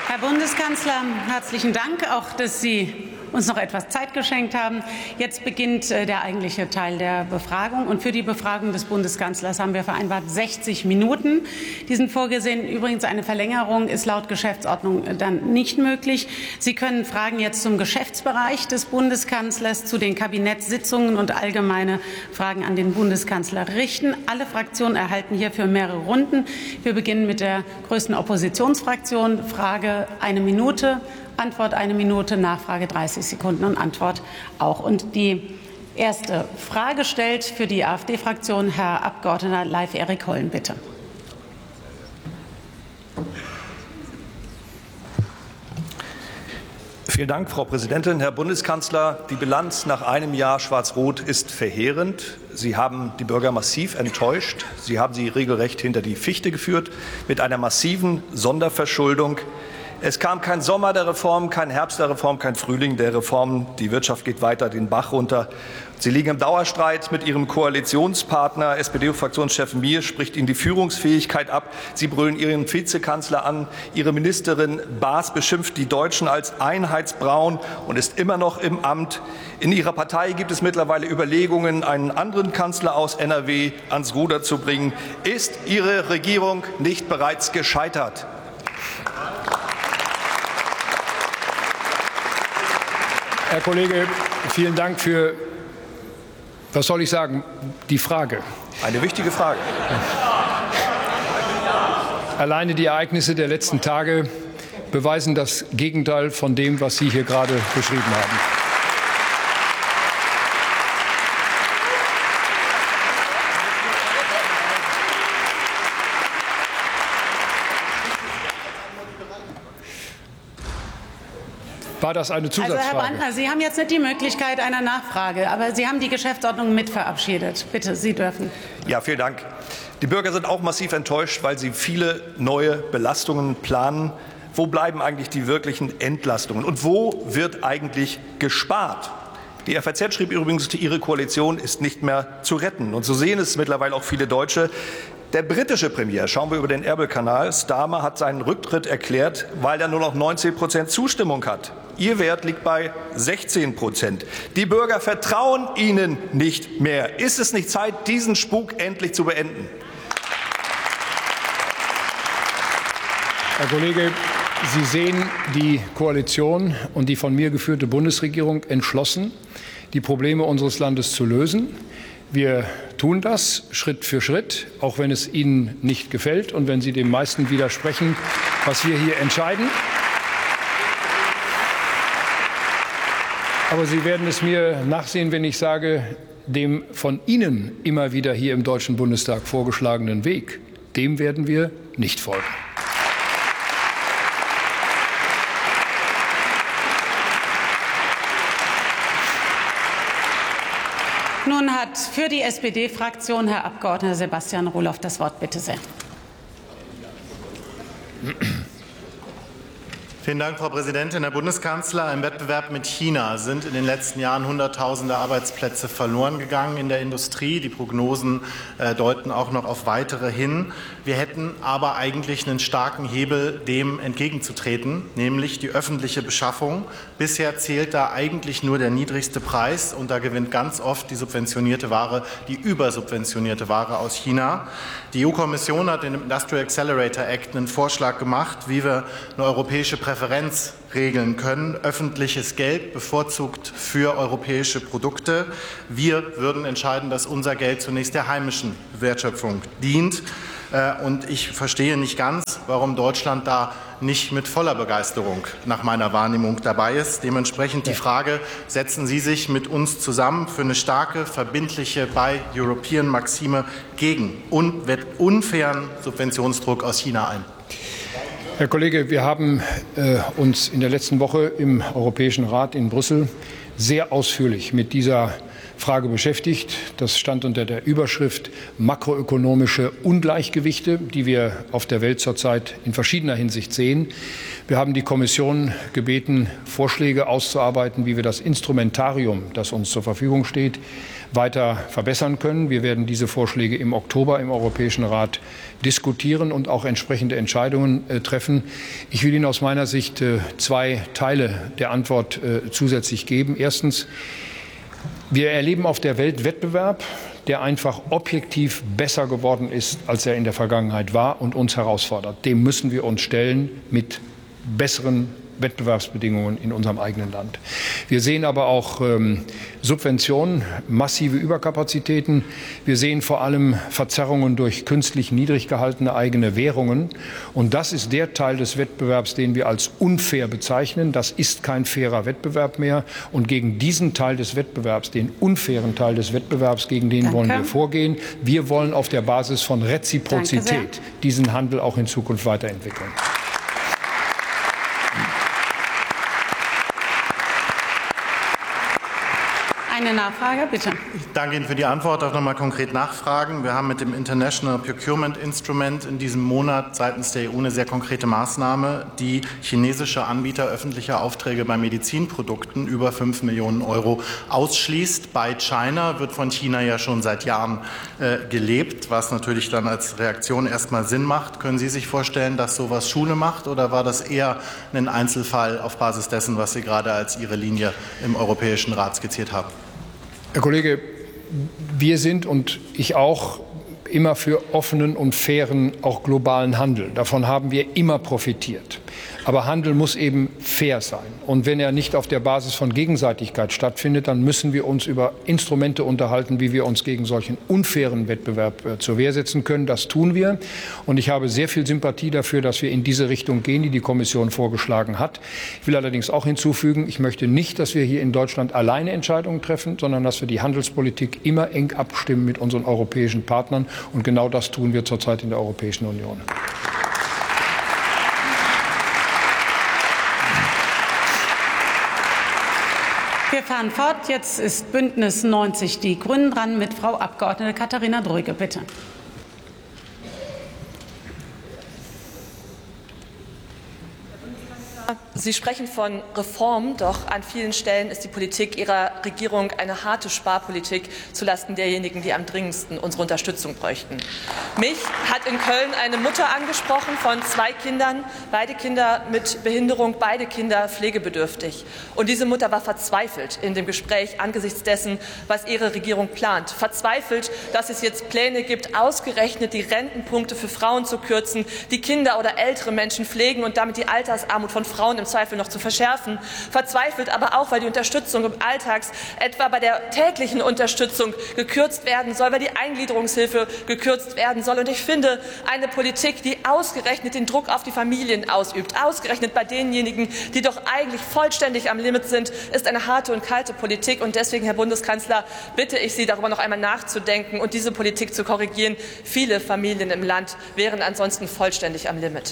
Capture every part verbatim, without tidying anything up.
Herr Bundeskanzler, herzlichen Dank, auch dass Sie uns noch etwas Zeit geschenkt haben. Jetzt beginnt der eigentliche Teil der Befragung. Und für die Befragung des Bundeskanzlers haben wir vereinbart sechzig Minuten. Die sind vorgesehen. Übrigens, eine Verlängerung ist laut Geschäftsordnung dann nicht möglich. Sie können Fragen jetzt zum Geschäftsbereich des Bundeskanzlers, zu den Kabinettssitzungen und allgemeine Fragen an den Bundeskanzler richten. Alle Fraktionen erhalten hierfür mehrere Runden. Wir beginnen mit der größten Oppositionsfraktion. Frage eine Minute. Antwort eine Minute, Nachfrage dreißig Sekunden und Antwort auch. Und die erste Frage stellt für die AfD-Fraktion Herr Abgeordneter Leif Erik Hollen, bitte. Vielen Dank, Frau Präsidentin. Herr Bundeskanzler, die Bilanz nach einem Jahr Schwarz-Rot ist verheerend. Sie haben die Bürger massiv enttäuscht. Sie haben sie regelrecht hinter die Fichte geführt mit einer massiven Sonderverschuldung. Es kam kein Sommer der Reformen, kein Herbst der Reform, kein Frühling der Reformen. Die Wirtschaft geht weiter den Bach runter. Sie liegen im Dauerstreit mit Ihrem Koalitionspartner. S P D-Fraktionschef Mier spricht Ihnen die Führungsfähigkeit ab. Sie brüllen Ihren Vizekanzler an. Ihre Ministerin Baas beschimpft die Deutschen als einheitsbraun und ist immer noch im Amt. In Ihrer Partei gibt es mittlerweile Überlegungen, einen anderen Kanzler aus N R W ans Ruder zu bringen. Ist Ihre Regierung nicht bereits gescheitert? Herr Kollege, vielen Dank für, was soll ich sagen, die Frage. Eine wichtige Frage. Alleine die Ereignisse der letzten Tage beweisen das Gegenteil von dem, was Sie hier gerade beschrieben haben. War das eine Zusatzfrage? Also, Herr Brandner, Sie haben jetzt nicht die Möglichkeit einer Nachfrage, aber Sie haben die Geschäftsordnung mit verabschiedet. Bitte, Sie dürfen. Ja, vielen Dank. Die Bürger sind auch massiv enttäuscht, weil sie viele neue Belastungen planen. Wo bleiben eigentlich die wirklichen Entlastungen? Und wo wird eigentlich gespart? Die F A Z schrieb übrigens, Ihre Koalition ist nicht mehr zu retten. Und so sehen es mittlerweile auch viele Deutsche. Der britische Premier, schauen wir über den Erbil-Kanal, Starmer hat seinen Rücktritt erklärt, weil er nur noch neunzehn Prozent Zustimmung hat. Ihr Wert liegt bei sechzehn Prozent. Die Bürger vertrauen Ihnen nicht mehr. Ist es nicht Zeit, diesen Spuk endlich zu beenden? Herr Kollege, Sie sehen die Koalition und die von mir geführte Bundesregierung entschlossen, die Probleme unseres Landes zu lösen. Wir tun das Schritt für Schritt, auch wenn es Ihnen nicht gefällt und wenn Sie dem meisten widersprechen, was wir hier entscheiden. Aber Sie werden es mir nachsehen, wenn ich sage, dem von Ihnen immer wieder hier im Deutschen Bundestag vorgeschlagenen Weg, dem werden wir nicht folgen. Nun hat für die S P D-Fraktion Herr Abgeordneter Sebastian Roloff das Wort. Bitte sehr. Vielen Dank, Frau Präsidentin. Herr Bundeskanzler, im Wettbewerb mit China sind in den letzten Jahren Hunderttausende Arbeitsplätze verloren gegangen in der Industrie. Die Prognosen äh, deuten auch noch auf weitere hin. Wir hätten aber eigentlich einen starken Hebel, dem entgegenzutreten, nämlich die öffentliche Beschaffung. Bisher zählt da eigentlich nur der niedrigste Preis, und da gewinnt ganz oft die subventionierte Ware, die übersubventionierte Ware aus China. Die E U-Kommission hat im Industrial Accelerator Act einen Vorschlag gemacht, wie wir eine europäische Präferenz Präferenz regeln können, öffentliches Geld bevorzugt für europäische Produkte. Wir würden entscheiden, dass unser Geld zunächst der heimischen Wertschöpfung dient. Und ich verstehe nicht ganz, warum Deutschland da nicht mit voller Begeisterung nach meiner Wahrnehmung dabei ist. Dementsprechend die Frage, setzen Sie sich mit uns zusammen für eine starke, verbindliche Buy European Maxime gegen unfairen Subventionsdruck aus China ein? Herr Kollege, wir haben äh, uns in der letzten Woche im Europäischen Rat in Brüssel sehr ausführlich mit dieser Frage beschäftigt. Das stand unter der Überschrift makroökonomische Ungleichgewichte, die wir auf der Welt zurzeit in verschiedener Hinsicht sehen. Wir haben die Kommission gebeten, Vorschläge auszuarbeiten, wie wir das Instrumentarium, das uns zur Verfügung steht, weiter verbessern können. Wir werden diese Vorschläge im Oktober im Europäischen Rat diskutieren und auch entsprechende Entscheidungen äh, treffen. Ich will Ihnen aus meiner Sicht äh, zwei Teile der Antwort äh, zusätzlich geben. Erstens, wir erleben auf der Welt Wettbewerb, der einfach objektiv besser geworden ist, als er in der Vergangenheit war und uns herausfordert. Dem müssen wir uns stellen mit besseren Wettbewerbsbedingungen in unserem eigenen Land. Wir sehen aber auch ähm, Subventionen, massive Überkapazitäten. Wir sehen vor allem Verzerrungen durch künstlich niedrig gehaltene eigene Währungen. Und das ist der Teil des Wettbewerbs, den wir als unfair bezeichnen. Das ist kein fairer Wettbewerb mehr. Und gegen diesen Teil des Wettbewerbs, den unfairen Teil des Wettbewerbs, gegen den Danke. wollen wir vorgehen. Wir wollen auf der Basis von Reziprozität diesen Handel auch in Zukunft weiterentwickeln. Eine Nachfrage, bitte. Ich danke Ihnen für die Antwort. Auch noch mal konkret nachfragen. Wir haben mit dem International Procurement Instrument in diesem Monat seitens der E U eine sehr konkrete Maßnahme, die chinesische Anbieter öffentlicher Aufträge bei Medizinprodukten über fünf Millionen Euro ausschließt. Bei China wird von China ja schon seit Jahren äh, gelebt, was natürlich dann als Reaktion erstmal Sinn macht. Können Sie sich vorstellen, dass sowas Schule macht, oder war das eher ein Einzelfall auf Basis dessen, was Sie gerade als Ihre Linie im Europäischen Rat skizziert haben? Herr Kollege, wir sind und ich auch immer für offenen und fairen, auch globalen Handel. Davon haben wir immer profitiert. Aber Handel muss eben fair sein. Und wenn er nicht auf der Basis von Gegenseitigkeit stattfindet, dann müssen wir uns über Instrumente unterhalten, wie wir uns gegen solchen unfairen Wettbewerb äh, zur Wehr setzen können. Das tun wir. Und ich habe sehr viel Sympathie dafür, dass wir in diese Richtung gehen, die die Kommission vorgeschlagen hat. Ich will allerdings auch hinzufügen, ich möchte nicht, dass wir hier in Deutschland alleine Entscheidungen treffen, sondern dass wir die Handelspolitik immer eng abstimmen mit unseren europäischen Partnern. Und genau das tun wir zurzeit in der Europäischen Union. Wir fahren fort. Jetzt ist Bündnis neunzig Die Grünen dran mit Frau Abgeordnete Katharina Dröge, bitte. Sie sprechen von Reform, doch an vielen Stellen ist die Politik Ihrer Regierung eine harte Sparpolitik zulasten derjenigen, die am dringendsten unsere Unterstützung bräuchten. Mich hat in Köln eine Mutter angesprochen von zwei Kindern, beide Kinder mit Behinderung, beide Kinder pflegebedürftig. Und diese Mutter war verzweifelt in dem Gespräch angesichts dessen, was ihre Regierung plant. Verzweifelt, dass es jetzt Pläne gibt, ausgerechnet die Rentenpunkte für Frauen zu kürzen, die Kinder oder ältere Menschen pflegen und damit die Altersarmut von Frauen im Zweifel noch zu verschärfen. Verzweifelt aber auch, weil die Unterstützung im Alltags, etwa bei der täglichen Unterstützung, gekürzt werden soll, weil die Eingliederungshilfe gekürzt werden soll. Und ich finde, eine Politik, die ausgerechnet den Druck auf die Familien ausübt, ausgerechnet bei denjenigen, die doch eigentlich vollständig am Limit sind, ist eine harte und kalte Politik. Und deswegen, Herr Bundeskanzler, bitte ich Sie, darüber noch einmal nachzudenken und diese Politik zu korrigieren. Viele Familien im Land wären ansonsten vollständig am Limit.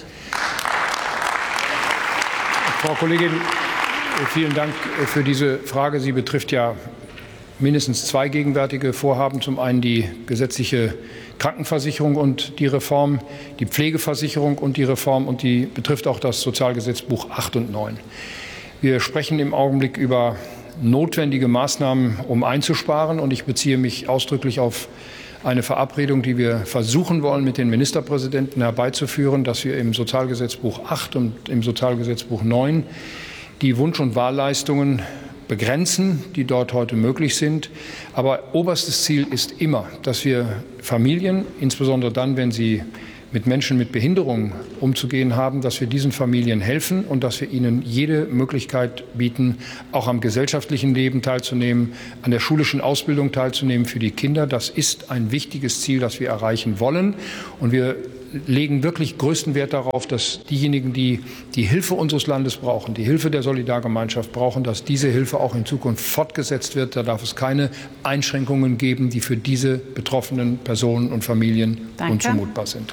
Frau Kollegin, vielen Dank für diese Frage. Sie betrifft ja mindestens zwei gegenwärtige Vorhaben. Zum einen die gesetzliche Krankenversicherung und die Reform, die Pflegeversicherung und die Reform, und die betrifft auch das Sozialgesetzbuch acht und neun. Wir sprechen im Augenblick über notwendige Maßnahmen, um einzusparen, und ich beziehe mich ausdrücklich auf eine Verabredung, die wir versuchen wollen, mit den Ministerpräsidenten herbeizuführen, dass wir im Sozialgesetzbuch acht und im Sozialgesetzbuch neun die Wunsch- und Wahlleistungen begrenzen, die dort heute möglich sind. Aber oberstes Ziel ist immer, dass wir Familien, insbesondere dann, wenn sie mit Menschen mit Behinderungen umzugehen haben, dass wir diesen Familien helfen und dass wir ihnen jede Möglichkeit bieten, auch am gesellschaftlichen Leben teilzunehmen, an der schulischen Ausbildung teilzunehmen für die Kinder. Das ist ein wichtiges Ziel, das wir erreichen wollen. Und wir legen wirklich größten Wert darauf, dass diejenigen, die die Hilfe unseres Landes brauchen, die Hilfe der Solidargemeinschaft brauchen, dass diese Hilfe auch in Zukunft fortgesetzt wird. Da darf es keine Einschränkungen geben, die für diese betroffenen Personen und Familien Danke. unzumutbar sind.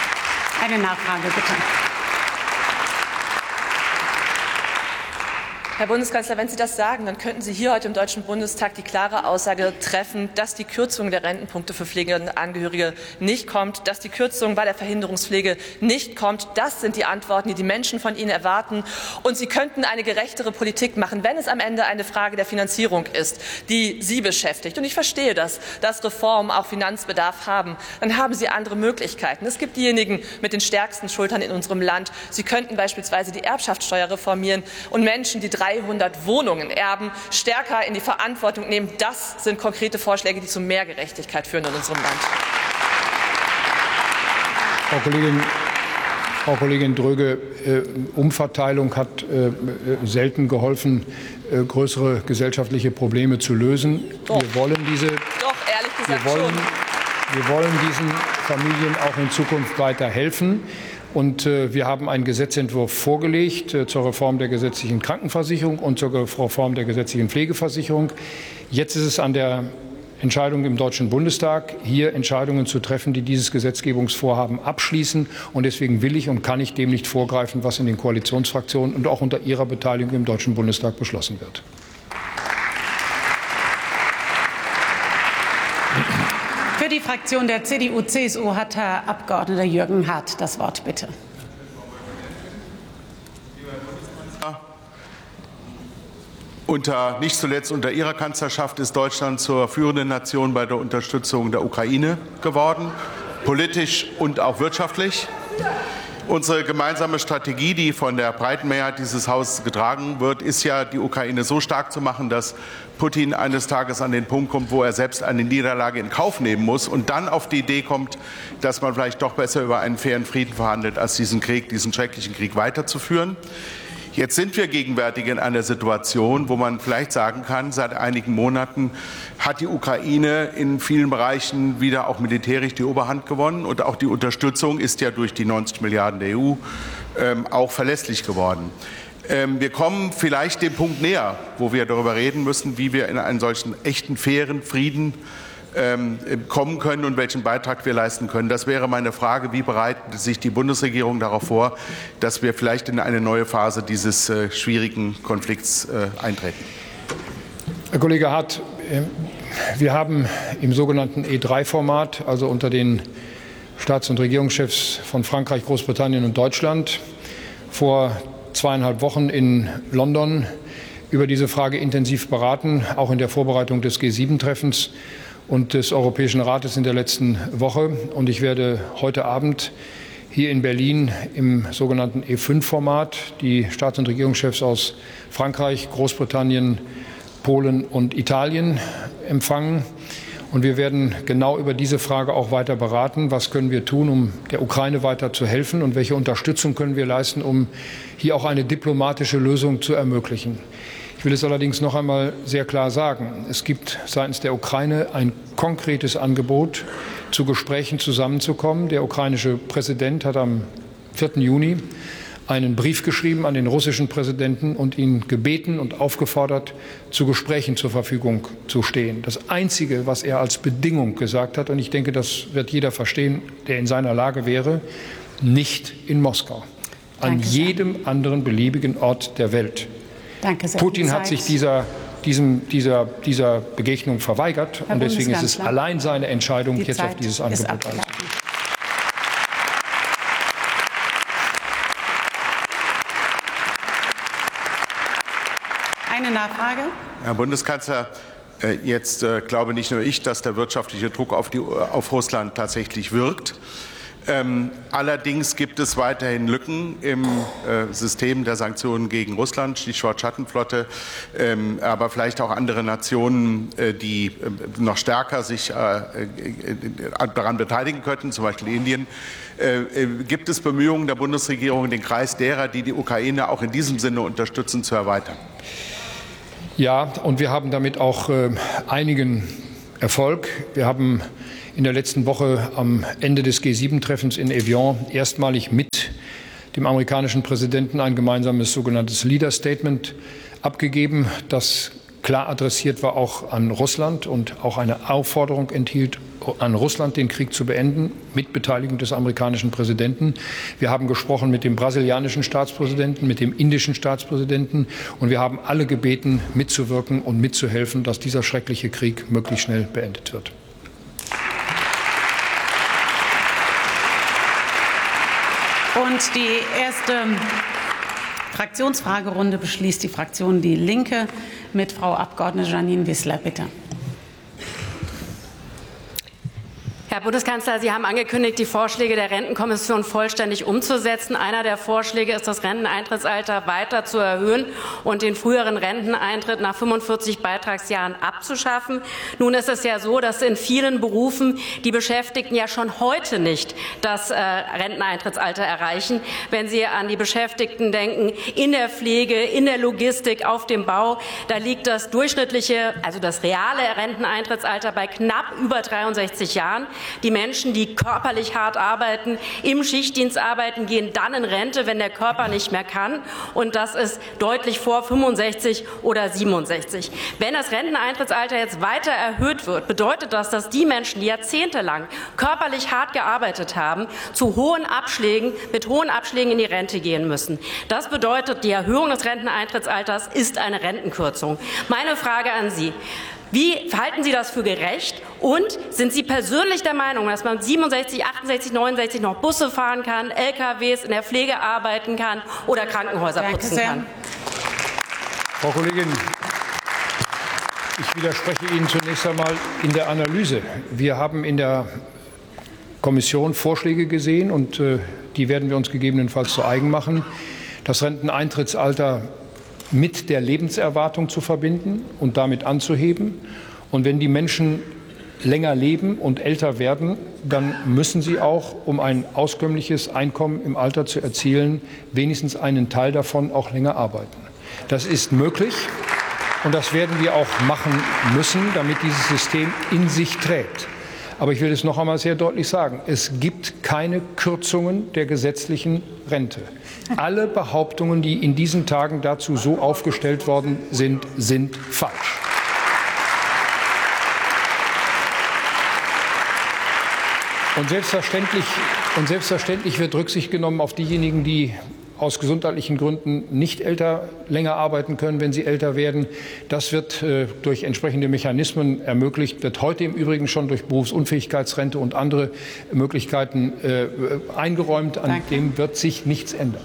Eine Nachfrage, bitte. Herr Bundeskanzler, wenn Sie das sagen, dann könnten Sie hier heute im Deutschen Bundestag die klare Aussage treffen, dass die Kürzung der Rentenpunkte für Pflegeangehörige nicht kommt, dass die Kürzung bei der Verhinderungspflege nicht kommt. Das sind die Antworten, die die Menschen von Ihnen erwarten. Und Sie könnten eine gerechtere Politik machen, wenn es am Ende eine Frage der Finanzierung ist, die Sie beschäftigt. Und ich verstehe das, dass Reformen auch Finanzbedarf haben. Dann haben Sie andere Möglichkeiten. Es gibt diejenigen mit den stärksten Schultern in unserem Land. Sie könnten beispielsweise die Erbschaftssteuer reformieren und Menschen, die dreihundert Wohnungen erben, stärker in die Verantwortung nehmen. Das sind konkrete Vorschläge, die zu mehr Gerechtigkeit führen in unserem Land. Frau Kollegin, Frau Kollegin Dröge, äh, Umverteilung hat äh, selten geholfen, äh, größere gesellschaftliche Probleme zu lösen. Doch. Wir wollen diese, Doch, ehrlich gesagt wir wollen, schon. wir wollen diesen Familien auch in Zukunft weiter helfen. Und äh, wir haben einen Gesetzentwurf vorgelegt äh, zur Reform der gesetzlichen Krankenversicherung und zur Reform der gesetzlichen Pflegeversicherung. Jetzt ist es an der Entscheidung im Deutschen Bundestag, hier Entscheidungen zu treffen, die dieses Gesetzgebungsvorhaben abschließen. Und deswegen will ich und kann ich dem nicht vorgreifen, was in den Koalitionsfraktionen und auch unter Ihrer Beteiligung im Deutschen Bundestag beschlossen wird. Für die Fraktion der C D U C S U hat Herr Abgeordneter Jürgen Hart das Wort, bitte. Unter, nicht zuletzt unter Ihrer Kanzlerschaft ist Deutschland zur führenden Nation bei der Unterstützung der Ukraine geworden, politisch und auch wirtschaftlich. Unsere gemeinsame Strategie, die von der breiten Mehrheit dieses Hauses getragen wird, ist ja, die Ukraine so stark zu machen, dass Putin eines Tages an den Punkt kommt, wo er selbst eine Niederlage in Kauf nehmen muss und dann auf die Idee kommt, dass man vielleicht doch besser über einen fairen Frieden verhandelt, als diesen Krieg, diesen schrecklichen Krieg weiterzuführen. Jetzt sind wir gegenwärtig in einer Situation, wo man vielleicht sagen kann, seit einigen Monaten hat die Ukraine in vielen Bereichen wieder auch militärisch die Oberhand gewonnen. Und auch die Unterstützung ist ja durch die neunzig Milliarden der E U ähm, auch verlässlich geworden. Ähm, wir kommen vielleicht dem Punkt näher, wo wir darüber reden müssen, wie wir in einen solchen echten, fairen Frieden Ähm, kommen können und welchen Beitrag wir leisten können. Das wäre meine Frage. Wie bereitet sich die Bundesregierung darauf vor, dass wir vielleicht in eine neue Phase dieses äh, schwierigen Konflikts äh, eintreten? Herr Kollege Hart, äh, wir haben im sogenannten E drei Format, also unter den Staats- und Regierungschefs von Frankreich, Großbritannien und Deutschland, vor zweieinhalb Wochen in London über diese Frage intensiv beraten, auch in der Vorbereitung des G sieben Treffens und des Europäischen Rates in der letzten Woche. Und ich werde heute Abend hier in Berlin im sogenannten E fünf Format die Staats- und Regierungschefs aus Frankreich, Großbritannien, Polen und Italien empfangen. Und wir werden genau über diese Frage auch weiter beraten. Was können wir tun, um der Ukraine weiter zu helfen? Und welche Unterstützung können wir leisten, um hier auch eine diplomatische Lösung zu ermöglichen? Ich will es allerdings noch einmal sehr klar sagen. Es gibt seitens der Ukraine ein konkretes Angebot, zu Gesprächen zusammenzukommen. Der ukrainische Präsident hat am vierten Juni einen Brief geschrieben an den russischen Präsidenten und ihn gebeten und aufgefordert, zu Gesprächen zur Verfügung zu stehen. Das Einzige, was er als Bedingung gesagt hat, und ich denke, das wird jeder verstehen, der in seiner Lage wäre, nicht in Moskau, an Danke sehr. jedem anderen beliebigen Ort der Welt. Danke sehr. Putin hat sich dieser, diesem, dieser, dieser Begegnung verweigert, Herr und deswegen ist es Bundeskanzler, allein seine Entscheidung, die jetzt Zeit auf dieses ist Angebot abgelaufen. einzugehen. Eine Nachfrage. Herr Bundeskanzler, jetzt glaube nicht nur ich, dass der wirtschaftliche Druck auf, die, auf Russland tatsächlich wirkt. Ähm, allerdings gibt es weiterhin Lücken im äh, System der Sanktionen gegen Russland, Stichwort Schattenflotte, ähm, aber vielleicht auch andere Nationen, äh, die äh, noch stärker sich äh, äh, daran beteiligen könnten, zum Beispiel Indien. Äh, äh, gibt es Bemühungen der Bundesregierung, den Kreis derer, die die Ukraine auch in diesem Sinne unterstützen, zu erweitern? Ja, und wir haben damit auch äh, einigen Erfolg. Wir haben in der letzten Woche am Ende des G sieben Treffens in Evian erstmalig mit dem amerikanischen Präsidenten ein gemeinsames sogenanntes Leader Statement abgegeben, das klar adressiert war auch an Russland und auch eine Aufforderung enthielt, an Russland den Krieg zu beenden, mit Beteiligung des amerikanischen Präsidenten. Wir haben gesprochen mit dem brasilianischen Staatspräsidenten, mit dem indischen Staatspräsidenten, und wir haben alle gebeten, mitzuwirken und mitzuhelfen, dass dieser schreckliche Krieg möglichst schnell beendet wird. Und die erste Fraktionsfragerunde beschließt die Fraktion Die Linke mit Frau Abgeordnete Jeanine Wissler. Bitte. Herr Bundeskanzler, Sie haben angekündigt, die Vorschläge der Rentenkommission vollständig umzusetzen. Einer der Vorschläge ist, das Renteneintrittsalter weiter zu erhöhen und den früheren Renteneintritt nach fünfundvierzig Beitragsjahren abzuschaffen. Nun ist es ja so, dass in vielen Berufen die Beschäftigten ja schon heute nicht das äh, Renteneintrittsalter erreichen. Wenn Sie an die Beschäftigten denken, in der Pflege, in der Logistik, auf dem Bau, da liegt das durchschnittliche, also das reale Renteneintrittsalter bei knapp über dreiundsechzig Jahren. Die Menschen, die körperlich hart arbeiten, im Schichtdienst arbeiten, gehen dann in Rente, wenn der Körper nicht mehr kann. Und das ist deutlich vor fünfundsechzig oder siebenundsechzig. Wenn das Renteneintrittsalter jetzt weiter erhöht wird, bedeutet das, dass die Menschen, die jahrzehntelang körperlich hart gearbeitet haben, zu hohen Abschlägen, mit hohen Abschlägen in die Rente gehen müssen. Das bedeutet, die Erhöhung des Renteneintrittsalters ist eine Rentenkürzung. Meine Frage an Sie: Wie halten Sie das für gerecht? Und sind Sie persönlich der Meinung, dass man mit siebenundsechzig, achtundsechzig, neunundsechzig noch Busse fahren kann, L K Ws in der Pflege arbeiten kann oder Krankenhäuser putzen kann? Frau Kollegin, ich widerspreche Ihnen zunächst einmal in der Analyse. Wir haben in der Kommission Vorschläge gesehen, und äh, die werden wir uns gegebenenfalls zu eigen machen, das Renteneintrittsalter mit der Lebenserwartung zu verbinden und damit anzuheben. Und wenn die Menschen länger leben und älter werden, dann müssen sie auch, um ein auskömmliches Einkommen im Alter zu erzielen, wenigstens einen Teil davon auch länger arbeiten. Das ist möglich, und das werden wir auch machen müssen, damit dieses System in sich trägt. Aber ich will es noch einmal sehr deutlich sagen: Es gibt keine Kürzungen der gesetzlichen Rente. Alle Behauptungen, die in diesen Tagen dazu so aufgestellt worden sind, sind falsch. Und selbstverständlich, und selbstverständlich wird Rücksicht genommen auf diejenigen, die aus gesundheitlichen Gründen nicht älter, länger arbeiten können, wenn sie älter werden. Das wird äh, durch entsprechende Mechanismen ermöglicht, wird heute im Übrigen schon durch Berufsunfähigkeitsrente und andere Möglichkeiten äh, eingeräumt. An Danke. Dem wird sich nichts ändern.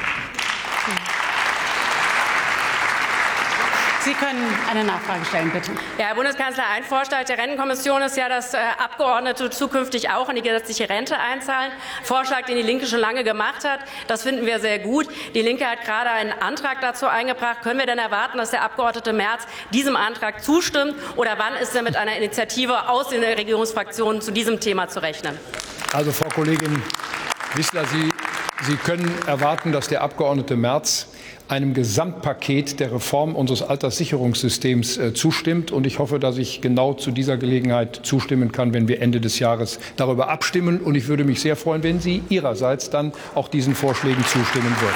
Sie können eine Nachfrage stellen, bitte. Ja, Herr Bundeskanzler, ein Vorschlag der Rentenkommission ist ja, dass äh, Abgeordnete zukünftig auch in die gesetzliche Rente einzahlen. Vorschlag, den die Linke schon lange gemacht hat. Das finden wir sehr gut. Die Linke hat gerade einen Antrag dazu eingebracht. Können wir denn erwarten, dass der Abgeordnete Merz diesem Antrag zustimmt? Oder wann ist denn mit einer Initiative aus den Regierungsfraktionen zu diesem Thema zu rechnen? Also, Frau Kollegin Wissler, Sie, Sie können erwarten, dass der Abgeordnete Merz einem Gesamtpaket der Reform unseres Alterssicherungssystems äh, zustimmt. Und ich hoffe, dass ich genau zu dieser Gelegenheit zustimmen kann, wenn wir Ende des Jahres darüber abstimmen. Und ich würde mich sehr freuen, wenn Sie Ihrerseits dann auch diesen Vorschlägen zustimmen würden.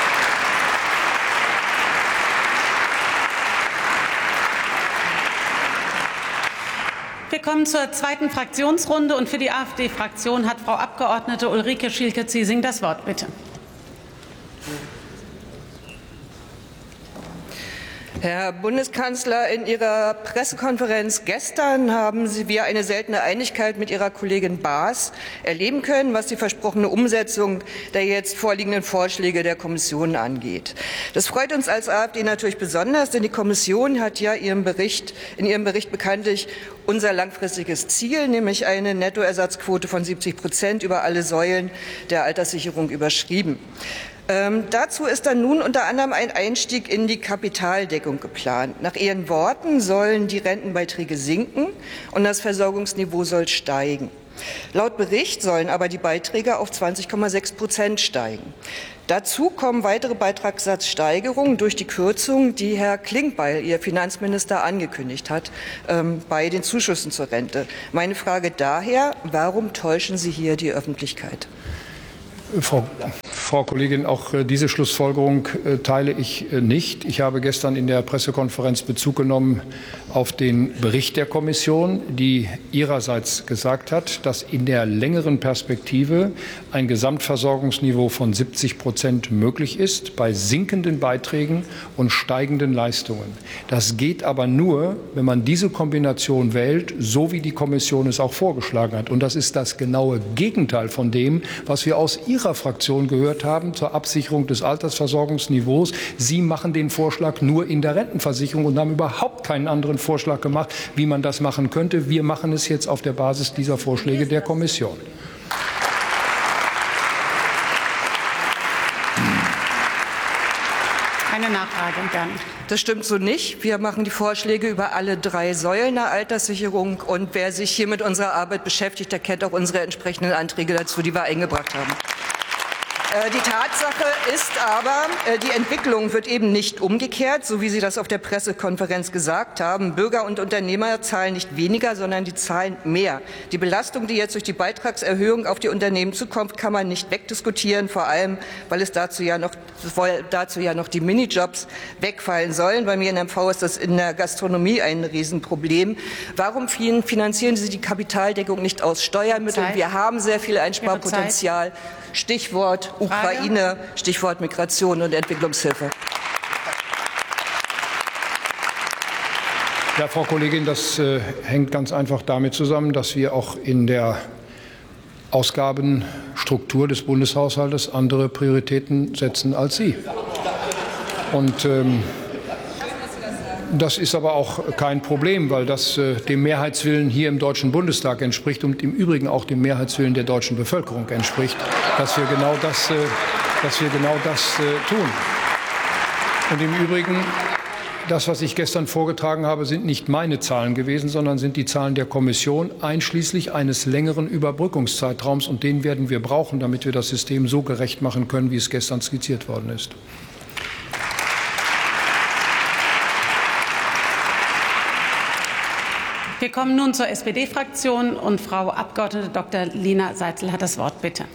Wir kommen zur zweiten Fraktionsrunde. Und für die AfD-Fraktion hat Frau Abgeordnete Ulrike Schielke-Ziesing das Wort. Bitte. Herr Bundeskanzler, in Ihrer Pressekonferenz gestern haben Sie wir eine seltene Einigkeit mit Ihrer Kollegin Baas erleben können, was die versprochene Umsetzung der jetzt vorliegenden Vorschläge der Kommission angeht. Das freut uns als AfD natürlich besonders, denn die Kommission hat ja ihrem Bericht, in ihrem Bericht bekanntlich unser langfristiges Ziel, nämlich eine Nettoersatzquote von siebzig Prozent über alle Säulen der Alterssicherung überschrieben. Ähm, dazu ist dann nun unter anderem ein Einstieg in die Kapitaldeckung geplant. Nach Ihren Worten sollen die Rentenbeiträge sinken und das Versorgungsniveau soll steigen. Laut Bericht sollen aber die Beiträge auf zwanzig Komma sechs Prozent steigen. Dazu kommen weitere Beitragssatzsteigerungen durch die Kürzung, die Herr Klingbeil, Ihr Finanzminister, angekündigt hat, ähm, bei den Zuschüssen zur Rente. Meine Frage daher: Warum täuschen Sie hier die Öffentlichkeit? Frau, Frau Kollegin, auch diese Schlussfolgerung teile ich nicht. Ich habe gestern in der Pressekonferenz Bezug genommen auf den Bericht der Kommission, die ihrerseits gesagt hat, dass in der längeren Perspektive ein Gesamtversorgungsniveau von siebzig Prozent möglich ist bei sinkenden Beiträgen und steigenden Leistungen. Das geht aber nur, wenn man diese Kombination wählt, so wie die Kommission es auch vorgeschlagen hat. Und das ist das genaue Gegenteil von dem, was wir aus Ihrer Fraktion gehört haben zur Absicherung des Altersversorgungsniveaus. Sie machen den Vorschlag nur in der Rentenversicherung und haben überhaupt keinen anderen Vorschlag gemacht, wie man das machen könnte. Wir machen es jetzt auf der Basis dieser Vorschläge der Kommission. Eine Nachfrage, gerne. Das stimmt so nicht. Wir machen die Vorschläge über alle drei Säulen der Alterssicherung. Und wer sich hier mit unserer Arbeit beschäftigt, der kennt auch unsere entsprechenden Anträge dazu, die wir eingebracht haben. Die Tatsache ist aber, die Entwicklung wird eben nicht umgekehrt, so wie Sie das auf der Pressekonferenz gesagt haben. Bürger und Unternehmer zahlen nicht weniger, sondern die zahlen mehr. Die Belastung, die jetzt durch die Beitragserhöhung auf die Unternehmen zukommt, kann man nicht wegdiskutieren, vor allem, weil es dazu ja noch, weil dazu ja noch die Minijobs wegfallen sollen. Bei mir in M V ist das in der Gastronomie ein Riesenproblem. Warum finanzieren Sie die Kapitaldeckung nicht aus Steuermitteln? Zeit. Wir haben sehr viel Einsparpotenzial. Stichwort Ukraine, Stichwort Migration und Entwicklungshilfe. Ja, Frau Kollegin, das äh, hängt ganz einfach damit zusammen, dass wir auch in der Ausgabenstruktur des Bundeshaushaltes andere Prioritäten setzen als Sie. Und ähm, das ist aber auch kein Problem, weil das äh, dem Mehrheitswillen hier im Deutschen Bundestag entspricht und im Übrigen auch dem Mehrheitswillen der deutschen Bevölkerung entspricht, dass wir genau das, äh, dass wir genau das äh, tun. Und im Übrigen, das, was ich gestern vorgetragen habe, sind nicht meine Zahlen gewesen, sondern sind die Zahlen der Kommission einschließlich eines längeren Überbrückungszeitraums. Und den werden wir brauchen, damit wir das System so gerecht machen können, wie es gestern skizziert worden ist. Wir kommen nun zur S P D-Fraktion und Frau Abgeordnete Doktor Lina Seitzel hat das Wort, bitte.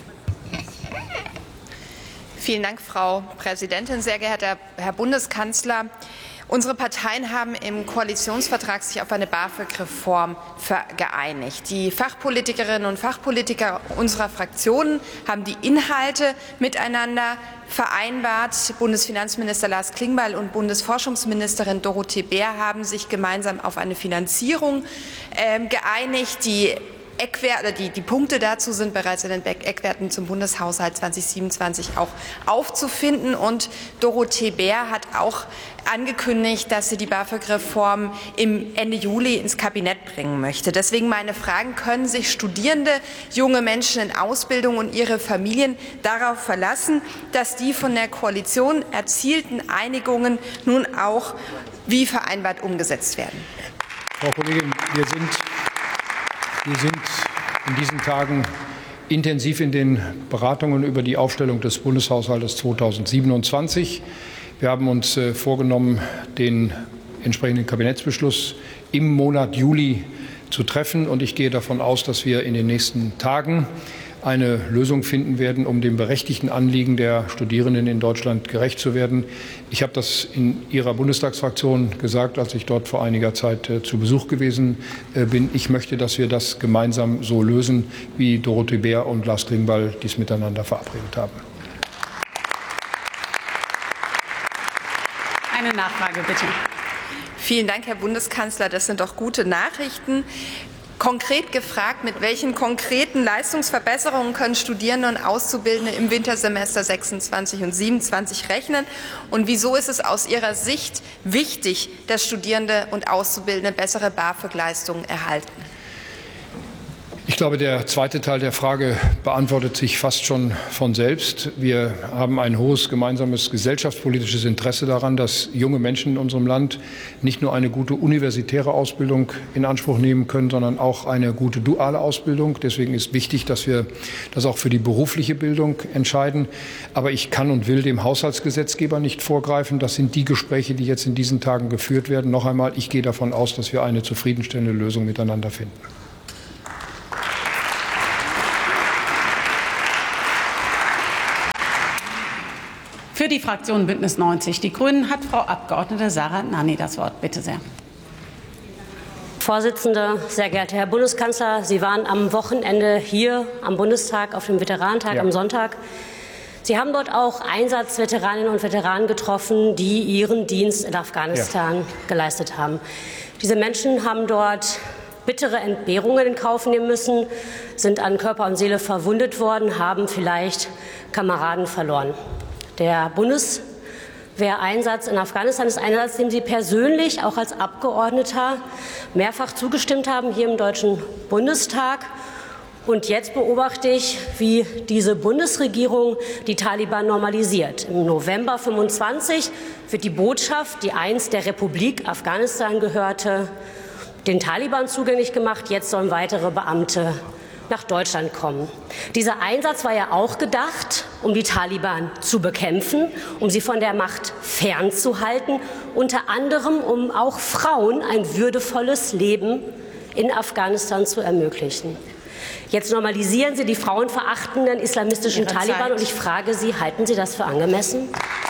Vielen Dank, Frau Präsidentin. Sehr geehrter Herr Bundeskanzler, unsere Parteien haben im Koalitionsvertrag sich auf eine BAföG-Reform geeinigt. Die Fachpolitikerinnen und Fachpolitiker unserer Fraktionen haben die Inhalte miteinander vereinbart. Bundesfinanzminister Lars Klingbeil und Bundesforschungsministerin Dorothee Bär haben sich gemeinsam auf eine Finanzierung äh, geeinigt. Die Eckwerte, die, die Punkte dazu sind bereits in den Eckwerten zum Bundeshaushalt zweitausendsiebenundzwanzig auch aufzufinden. Und Dorothee Bär hat auch angekündigt, dass sie die BAföG-Reform im Ende Juli ins Kabinett bringen möchte. Deswegen meine Fragen: Können sich Studierende, junge Menschen in Ausbildung und ihre Familien darauf verlassen, dass die von der Koalition erzielten Einigungen nun auch wie vereinbart umgesetzt werden? Frau Kollegin, wir sind Wir sind in diesen Tagen intensiv in den Beratungen über die Aufstellung des Bundeshaushaltes zweitausendsiebenundzwanzig. Wir haben uns vorgenommen, den entsprechenden Kabinettsbeschluss im Monat Juli zu treffen. Und ich gehe davon aus, dass wir in den nächsten Tagen eine Lösung finden werden, um dem berechtigten Anliegen der Studierenden in Deutschland gerecht zu werden. Ich habe das in Ihrer Bundestagsfraktion gesagt, als ich dort vor einiger Zeit äh, zu Besuch gewesen äh, bin. Ich möchte, dass wir das gemeinsam so lösen, wie Dorothee Bär und Lars Klingbeil dies miteinander verabredet haben. Eine Nachfrage, bitte. Vielen Dank, Herr Bundeskanzler. Das sind doch gute Nachrichten. Konkret gefragt, mit welchen konkreten Leistungsverbesserungen können Studierende und Auszubildende im Wintersemester sechsundzwanzig und siebenundzwanzig rechnen? Und wieso ist es aus Ihrer Sicht wichtig, dass Studierende und Auszubildende bessere BAföG-Leistungen erhalten? Ich glaube, der zweite Teil der Frage beantwortet sich fast schon von selbst. Wir haben ein hohes gemeinsames gesellschaftspolitisches Interesse daran, dass junge Menschen in unserem Land nicht nur eine gute universitäre Ausbildung in Anspruch nehmen können, sondern auch eine gute duale Ausbildung. Deswegen ist wichtig, dass wir das auch für die berufliche Bildung entscheiden. Aber ich kann und will dem Haushaltsgesetzgeber nicht vorgreifen. Das sind die Gespräche, die jetzt in diesen Tagen geführt werden. Noch einmal, ich gehe davon aus, dass wir eine zufriedenstellende Lösung miteinander finden. Für die Fraktion Bündnis neunzig Die Grünen hat Frau Abgeordnete Sarah Nanni das Wort. Bitte sehr. Vorsitzende, sehr geehrter Herr Bundeskanzler, Sie waren am Wochenende hier am Bundestag auf dem Veteranentag ja. am Sonntag. Sie haben dort auch Einsatzveteraninnen und Veteranen getroffen, die ihren Dienst in Afghanistan ja. geleistet haben. Diese Menschen haben dort bittere Entbehrungen in Kauf nehmen müssen, sind an Körper und Seele verwundet worden, haben vielleicht Kameraden verloren. Der Bundeswehreinsatz in Afghanistan ist ein Einsatz, dem Sie persönlich auch als Abgeordneter mehrfach zugestimmt haben hier im Deutschen Bundestag. Und jetzt beobachte ich, wie diese Bundesregierung die Taliban normalisiert. Im November fünfundzwanzig wird die Botschaft, die einst der Republik Afghanistan gehörte, den Taliban zugänglich gemacht. Jetzt sollen weitere Beamte nach Deutschland kommen. Dieser Einsatz war ja auch gedacht, um die Taliban zu bekämpfen, um sie von der Macht fernzuhalten, unter anderem um auch Frauen ein würdevolles Leben in Afghanistan zu ermöglichen. Jetzt normalisieren Sie die frauenverachtenden islamistischen Ihre Taliban Zeit. Und ich frage Sie, halten Sie das für angemessen?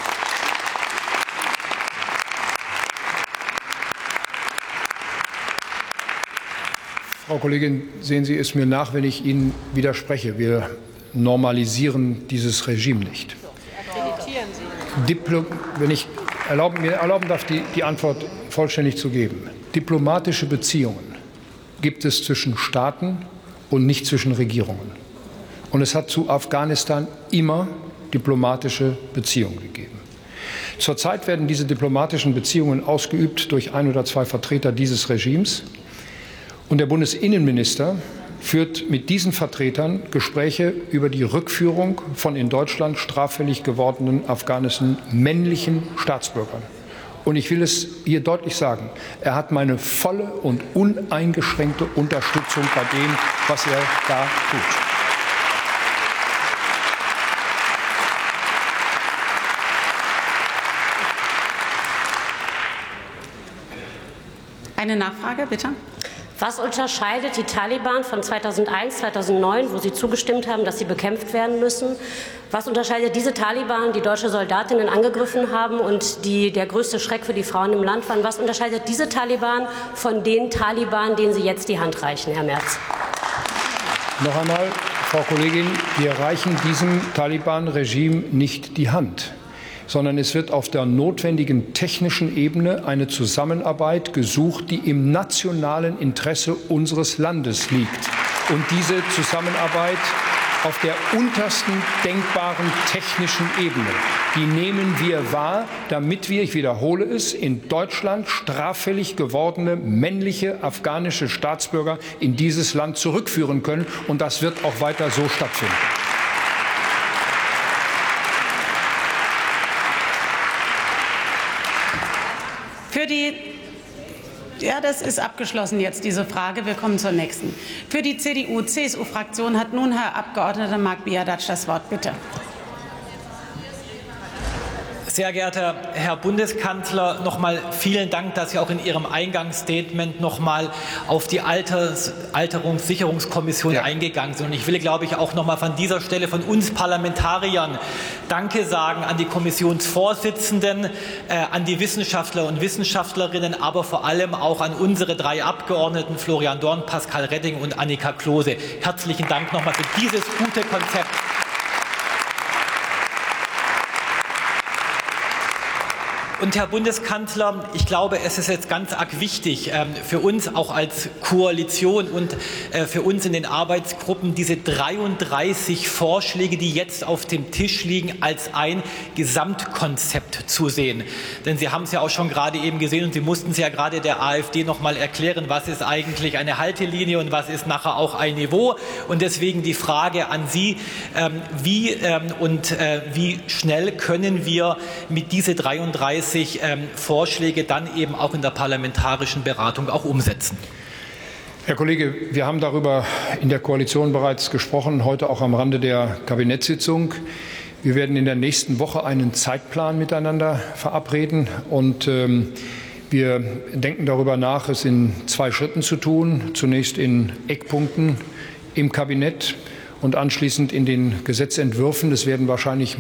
Frau Kollegin, sehen Sie es mir nach, wenn ich Ihnen widerspreche. Wir normalisieren dieses Regime nicht. Diplo wenn ich erlauben, mir erlauben darf, die, die Antwort vollständig zu geben. Diplomatische Beziehungen gibt es zwischen Staaten und nicht zwischen Regierungen. Und es hat zu Afghanistan immer diplomatische Beziehungen gegeben. Zurzeit werden diese diplomatischen Beziehungen ausgeübt durch ein oder zwei Vertreter dieses Regimes. Und der Bundesinnenminister führt mit diesen Vertretern Gespräche über die Rückführung von in Deutschland straffällig gewordenen afghanischen männlichen Staatsbürgern. Und ich will es hier deutlich sagen, er hat meine volle und uneingeschränkte Unterstützung bei dem, was er da tut. Eine Nachfrage, bitte. Was unterscheidet die Taliban von zweitausendeins, zweitausendneun, wo Sie zugestimmt haben, dass sie bekämpft werden müssen? Was unterscheidet diese Taliban, die deutsche Soldatinnen angegriffen haben und die der größte Schreck für die Frauen im Land waren? Was unterscheidet diese Taliban von den Taliban, denen Sie jetzt die Hand reichen, Herr Merz? Noch einmal, Frau Kollegin, wir reichen diesem Taliban-Regime nicht die Hand, sondern es wird auf der notwendigen technischen Ebene eine Zusammenarbeit gesucht, die im nationalen Interesse unseres Landes liegt. Und diese Zusammenarbeit auf der untersten denkbaren technischen Ebene, die nehmen wir wahr, damit wir, ich wiederhole es, in Deutschland straffällig gewordene männliche afghanische Staatsbürger in dieses Land zurückführen können. Und das wird auch weiter so stattfinden. Für die Ja, das ist abgeschlossen jetzt, diese Frage. Wir kommen zur nächsten. Für die C D U C S U-Fraktion hat nun Herr Abgeordneter Marc Biadac das Wort. Bitte. Sehr geehrter Herr Bundeskanzler, noch mal vielen Dank, dass Sie auch in Ihrem Eingangsstatement noch mal auf die Alters Alterungssicherungskommission ja. eingegangen sind. Und ich will, glaube ich, auch noch mal von dieser Stelle von uns Parlamentariern Danke sagen an die Kommissionsvorsitzenden, äh, an die Wissenschaftler und Wissenschaftlerinnen, aber vor allem auch an unsere drei Abgeordneten Florian Dorn, Pascal Retting und Annika Klose. Herzlichen Dank noch mal für dieses gute Konzept. Und Herr Bundeskanzler, ich glaube, es ist jetzt ganz arg wichtig äh, für uns auch als Koalition und äh, für uns in den Arbeitsgruppen, diese dreiunddreißig Vorschläge, die jetzt auf dem Tisch liegen, als ein Gesamtkonzept zu sehen. Denn Sie haben es ja auch schon gerade eben gesehen und Sie mussten es ja gerade der AfD noch mal erklären, was ist eigentlich eine Haltelinie und was ist nachher auch ein Niveau. Und deswegen die Frage an Sie, ähm, wie ähm, und äh, wie schnell können wir mit diese dreiunddreißig Ähm, Vorschläge dann eben auch in der parlamentarischen Beratung auch umsetzen? Herr Kollege, wir haben darüber in der Koalition bereits gesprochen, heute auch am Rande der Kabinettssitzung. Wir werden in der nächsten Woche einen Zeitplan miteinander verabreden und ähm, wir denken darüber nach, es in zwei Schritten zu tun. Zunächst in Eckpunkten im Kabinett und anschließend in den Gesetzentwürfen. Es werden wahrscheinlich